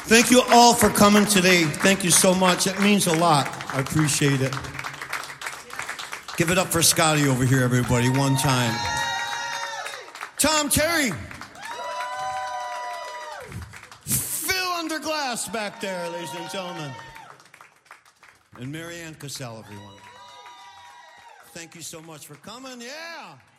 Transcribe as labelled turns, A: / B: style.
A: Thank you all for coming today. Thank you so much. It means a lot. I appreciate it. Give it up for Scotty over here, everybody, one time. Tom Terry. Phil Underglass back there, ladies and gentlemen. And Marianne Cassell, everyone. Thank you so much for coming. Yeah.